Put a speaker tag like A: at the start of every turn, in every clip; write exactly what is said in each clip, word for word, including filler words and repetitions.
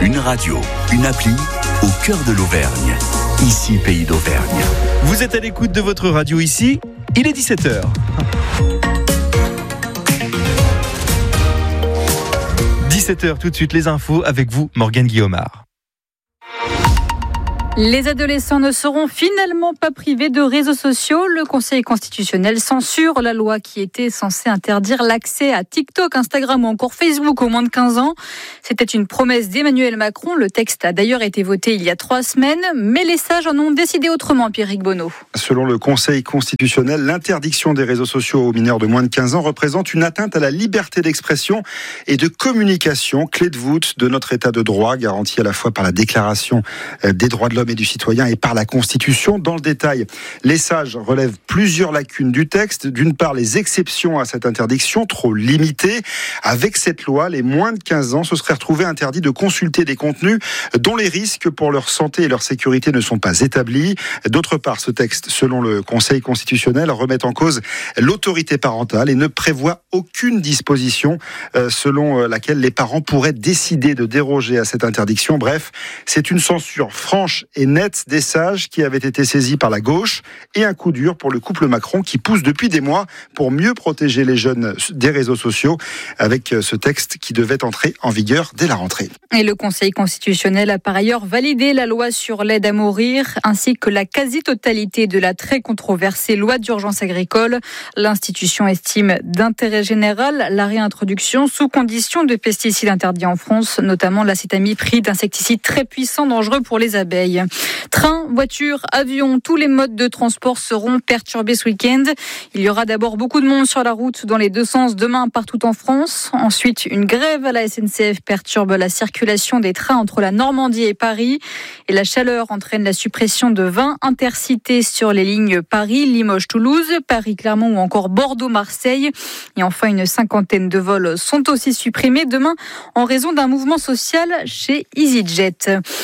A: Une radio, une appli au cœur de l'Auvergne. Ici, Pays d'Auvergne.
B: Vous êtes à l'écoute de votre radio ici, il est dix-sept heures. dix-sept heures, tout de suite les infos avec vous, Morgane Guillaumard.
C: Les adolescents ne seront finalement pas privés de réseaux sociaux. Le Conseil constitutionnel censure la loi qui était censée interdire l'accès à TikTok, Instagram ou encore Facebook aux moins de quinze ans. C'était une promesse d'Emmanuel Macron. Le texte a d'ailleurs été voté il y a trois semaines, mais les sages en ont décidé autrement, Pierrick Bonneau.
D: Selon le Conseil constitutionnel, l'interdiction des réseaux sociaux aux mineurs de moins de quinze ans représente une atteinte à la liberté d'expression et de communication, clé de voûte de notre état de droit, garantie à la fois par la Déclaration des droits de l'homme et du citoyen et par la Constitution. Dans le détail, les sages relèvent plusieurs lacunes du texte. D'une part, les exceptions à cette interdiction, trop limitées. Avec cette loi, les moins de quinze ans se seraient retrouvés interdits de consulter des contenus dont les risques pour leur santé et leur sécurité ne sont pas établis. D'autre part, ce texte, selon le Conseil constitutionnel, remet en cause l'autorité parentale et ne prévoit aucune disposition selon laquelle les parents pourraient décider de déroger à cette interdiction. Bref, c'est une censure franche et nette des sages qui avait été saisie par la gauche et un coup dur pour le couple Macron qui pousse depuis des mois pour mieux protéger les jeunes des réseaux sociaux avec ce texte qui devait entrer en vigueur dès la rentrée.
C: Et le Conseil constitutionnel a par ailleurs validé la loi sur l'aide à mourir ainsi que la quasi-totalité de la très controversée loi d'urgence agricole. L'institution estime d'intérêt général la réintroduction sous condition de pesticides interdits en France, notamment l'acétamipride, insecticide très puissant, dangereux pour les abeilles. Train, voiture, avion, tous les modes de transport seront perturbés ce week-end. Il y aura d'abord beaucoup de monde sur la route dans les deux sens demain partout en France. Ensuite, une grève à la S N C F perturbe la circulation des trains entre la Normandie et Paris. Et la chaleur entraîne la suppression de vingt intercités sur les lignes Paris, Limoges, Toulouse, Paris, Clermont ou encore Bordeaux, Marseille. Et enfin, une cinquantaine de vols sont aussi supprimés demain en raison d'un mouvement social chez EasyJet.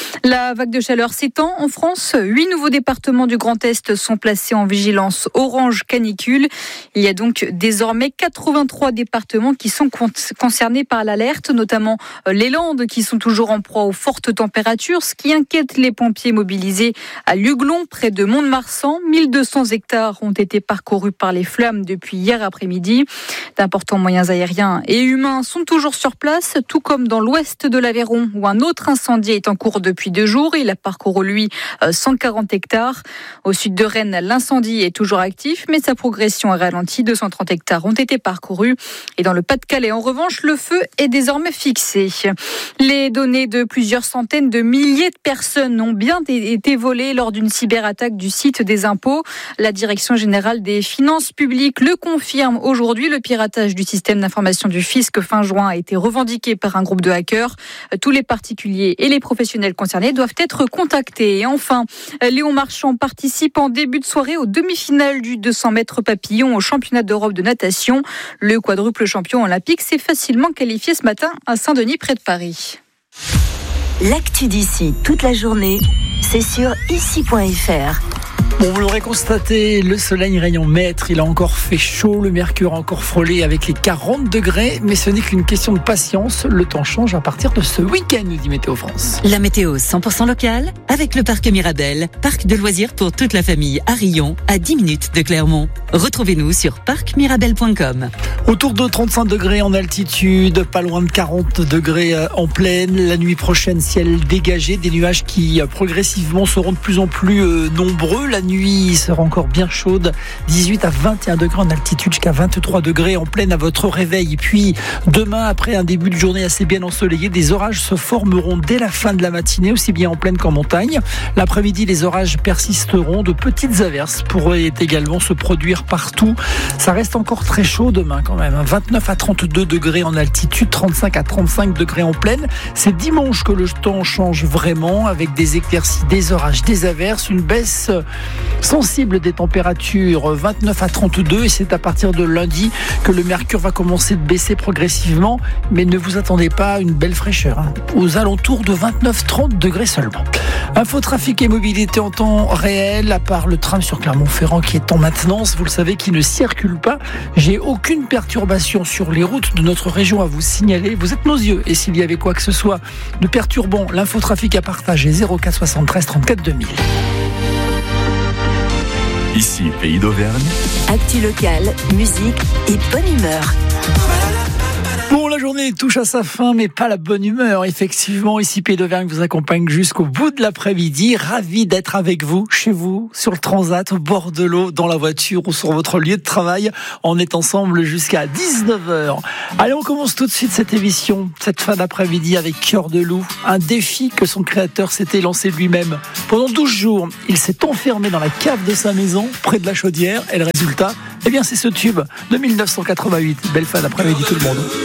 C: La vague de chaleur s'étend en France. Huit nouveaux départements du Grand Est sont placés en vigilance orange canicule. Il y a donc désormais quatre-vingt-trois départements qui sont concernés par l'alerte, notamment les Landes qui sont toujours en proie aux fortes températures, ce qui inquiète les pompiers mobilisés à Luglon, près de Mont-de-Marsan. mille deux cents hectares ont été parcourus par les flammes depuis hier après-midi. D'importants moyens aériens et humains sont toujours sur place, tout comme dans l'ouest de l'Aveyron où un autre incendie est en cours depuis deux jours. Il a parcouru, lui, cent quarante hectares. Au sud de Rennes, l'incendie est toujours actif, mais sa progression est ralentie. deux cent trente hectares ont été parcourus. Et dans le Pas-de-Calais, en revanche, le feu est désormais fixé. Les données de plusieurs centaines de milliers de personnes ont bien été volées lors d'une cyberattaque du site des impôts. La Direction générale des finances publiques le confirme aujourd'hui. Le piratage du système d'information du fisc fin juin a été revendiqué par un groupe de hackers. Tous les particuliers et les professionnels concernés doivent être contactés. Et enfin, Léon Marchand participe en début de soirée aux demi-finales du deux cents mètres papillon au championnat d'Europe de natation. Le quadruple champion olympique s'est facilement qualifié ce matin à Saint-Denis, près de Paris.
E: L'actu d'ici toute la journée, c'est sur ici point f r.
F: Bon, vous l'aurez constaté, le soleil rayon maître, il a encore fait chaud, le mercure a encore frôlé avec les quarante degrés, mais ce n'est qu'une question de patience, le temps change à partir de ce week-end, nous dit Météo France.
E: La météo cent pour cent locale, avec le parc Mirabel, parc de loisirs pour toute la famille à Rion, à dix minutes de Clermont. Retrouvez-nous sur parc mirabel point com.
F: Autour de trente-cinq degrés en altitude, pas loin de quarante degrés en plaine, la nuit prochaine ciel dégagé, des nuages qui progressivement seront de plus en plus nombreux, la nuit sera encore bien chaude, dix-huit à vingt et un degrés en altitude jusqu'à vingt-trois degrés en pleine à votre réveil. Et puis demain, après un début de journée assez bien ensoleillé, des orages se formeront dès la fin de la matinée, aussi bien en plaine qu'en montagne. L'après-midi, les orages persisteront, de petites averses pourraient également se produire partout. Ça reste encore très chaud demain quand même, vingt-neuf à trente-deux degrés en altitude, trente-cinq à trente-cinq degrés en plaine. C'est dimanche que le temps change vraiment avec des éclaircies, des orages, des averses, une baisse sensible des températures, vingt-neuf à trente-deux, et c'est à partir de lundi que le mercure va commencer de baisser progressivement, mais ne vous attendez pas à une belle fraîcheur, hein, aux alentours de vingt-neuf à trente degrés seulement. Info trafic et mobilité en temps réel, à part le tram sur Clermont-Ferrand qui est en maintenance, vous le savez, qui ne circule pas. J'ai aucune perturbation sur les routes de notre région à vous signaler. Vous êtes nos yeux, et s'il y avait quoi que ce soit de perturbant, l'infotrafic à partager zéro quatre soixante-treize trente-quatre deux mille.
A: Ici, Pays d'Auvergne.
E: Actu locale, musique et bonne humeur.
F: Bon, la journée touche à sa fin, mais pas la bonne humeur. Effectivement, ici Pays d'Auvergne vous accompagne jusqu'au bout de l'après-midi. Ravi d'être avec vous, chez vous, sur le transat, au bord de l'eau, dans la voiture ou sur votre lieu de travail. On est ensemble jusqu'à dix-neuf heures. Allez, on commence tout de suite cette émission, cette fin d'après-midi avec Cœur de loup. Un défi que son créateur s'était lancé lui-même. Pendant douze jours, il s'est enfermé dans la cave de sa maison, près de la chaudière. Et le résultat, eh bien, c'est ce tube de mille neuf cent quatre-vingt-huit. Belle fin d'après-midi tout le monde.